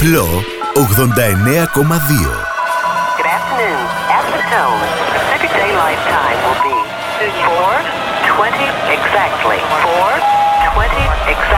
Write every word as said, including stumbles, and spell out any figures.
Χαμηλό ογδόντα εννέα κόμμα δύο. Good afternoon. At the tone, Pacific Daylight Time will be four twenty exactly. four twenty exactly.